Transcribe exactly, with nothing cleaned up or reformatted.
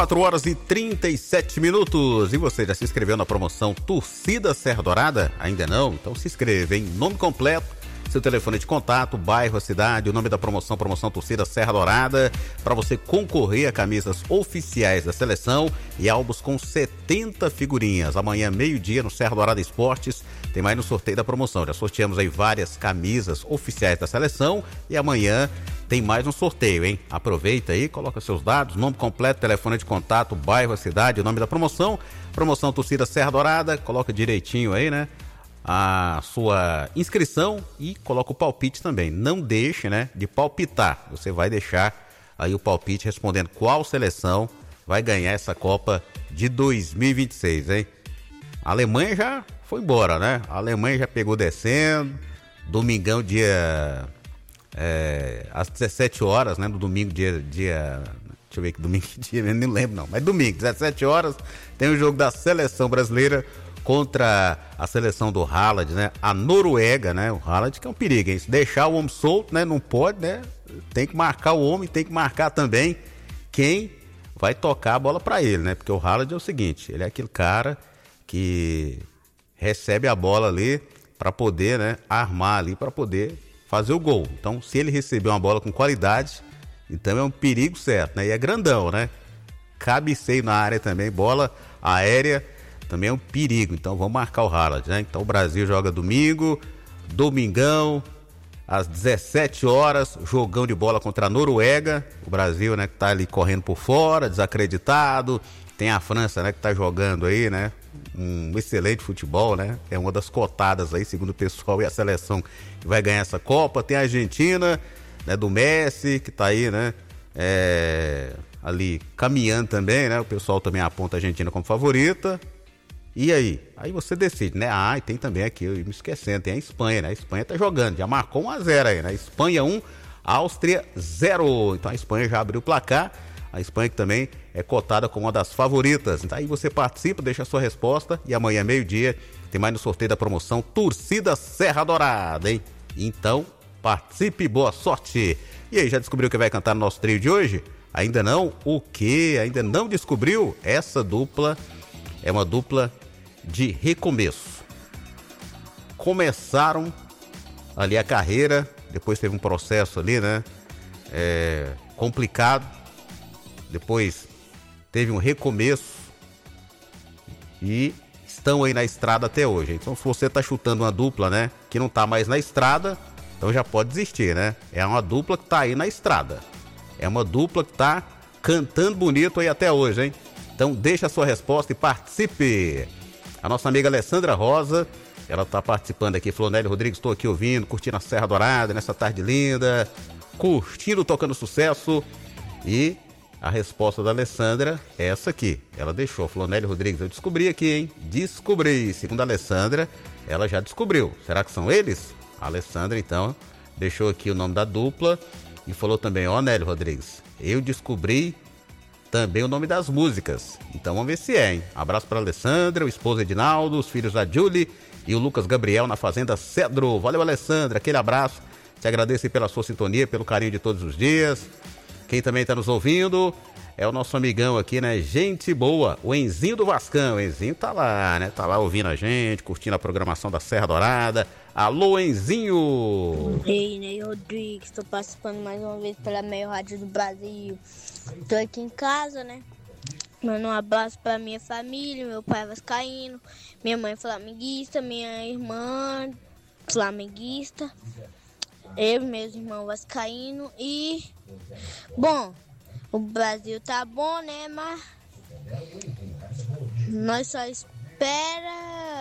quatro horas e trinta e sete minutos. E você já se inscreveu na promoção Torcida Serra Dourada? Ainda não? Então se inscreva, hein? Nome completo, seu telefone de contato, bairro, a cidade, o nome da promoção, promoção Torcida Serra Dourada, para você concorrer a camisas oficiais da seleção e álbuns com setenta figurinhas. Amanhã, meio-dia, no Serra Dourada Esportes, tem mais no sorteio da promoção. Já sorteamos aí várias camisas oficiais da seleção e amanhã tem mais um sorteio, hein? Aproveita aí, coloca seus dados, nome completo, telefone de contato, bairro, a cidade, o nome da promoção. Promoção Torcida Serra Dourada, coloca direitinho aí, né? A sua inscrição e coloca o palpite também. Não deixe, né, de palpitar. Você vai deixar aí o palpite respondendo qual seleção vai ganhar essa Copa de dois mil e vinte e seis, hein? A Alemanha já foi embora, né? A Alemanha já pegou descendo. Domingão, dia... É, às dezessete horas, né? No domingo, dia, dia. Deixa eu ver que domingo que dia, eu não lembro não. Mas domingo, dezessete horas, tem o jogo da seleção brasileira contra a seleção do Haaland, né? A Noruega, né? O Haaland que é um perigo, hein? Se deixar o homem solto, né? Não pode, né? Tem que marcar o homem, tem que marcar também quem vai tocar a bola pra ele, né? Porque o Haaland é o seguinte, ele é aquele cara que recebe a bola ali pra poder, né? Armar ali, pra poder fazer o gol. Então, se ele receber uma bola com qualidade, então é um perigo certo, né? E é grandão, né? Cabeceio na área também, bola aérea também é um perigo. Então, vamos marcar o Haaland, né? Então, o Brasil joga domingo, domingão, às dezessete horas, jogão de bola contra a Noruega. O Brasil, né, que tá ali correndo por fora, desacreditado. Tem a França, né, que tá jogando aí, né? Um excelente futebol, né? É uma das cotadas aí, segundo o pessoal, e a seleção que vai ganhar essa Copa. Tem a Argentina, né, do Messi, que tá aí, né? É, ali caminhando também, né? O pessoal também aponta a Argentina como favorita. E aí? Aí você decide, né? Ah, e tem também aqui, eu me esquecendo, tem a Espanha, né? A Espanha tá jogando, já marcou um a zero aí, né? Espanha um, Áustria zero. Então a Espanha já abriu o placar. A Espanha que também é cotada como uma das favoritas. Então aí você participa, deixa a sua resposta e amanhã, meio-dia, tem mais no sorteio da promoção Torcida Serra Dourada, hein? Então, participe, boa sorte! E aí, já descobriu que vai cantar no nosso trio de hoje? Ainda não? O quê? Ainda não descobriu? Essa dupla é uma dupla de recomeço. Começaram ali a carreira, depois teve um processo ali, né? É, complicado. Depois teve um recomeço e estão aí na estrada até hoje. Então, se você tá chutando uma dupla, né, que não tá mais na estrada, então já pode desistir, né? É uma dupla que tá aí na estrada. É uma dupla que tá cantando bonito aí até hoje, hein? Então, deixa a sua resposta e participe. A nossa amiga Alessandra Rosa, ela tá participando aqui. Flonélio Rodrigues, estou aqui ouvindo, curtindo a Serra Dourada nessa tarde linda, curtindo, tocando sucesso. E a resposta da Alessandra é essa aqui. Ela deixou, Flonélio Rodrigues, eu descobri aqui, hein? Descobri. Segundo a Alessandra, ela já descobriu. Será que são eles? A Alessandra, então, deixou aqui o nome da dupla e falou também, ó, Nélio Rodrigues, eu descobri também o nome das músicas. Então vamos ver se é, hein? Abraço para a Alessandra, o esposo Edinaldo, os filhos da Julie e o Lucas Gabriel na Fazenda Cedro. Valeu, Alessandra, aquele abraço. Te agradeço pela sua sintonia, pelo carinho de todos os dias. Quem também está nos ouvindo é o nosso amigão aqui, né? Gente boa, o Enzinho do Vascão. O Enzinho tá lá, né? Tá lá ouvindo a gente, curtindo a programação da Serra Dourada. Alô, Enzinho! Ei, Ney Rodrigues, estou participando mais uma vez pela Meio Rádio do Brasil. Tô aqui em casa, né? Mando um abraço pra minha família, meu pai vascaíno, minha mãe flamenguista, minha irmã flamenguista, eu e meus irmãos vascaíno e... Bom, o Brasil tá bom, né? Mas nós só espera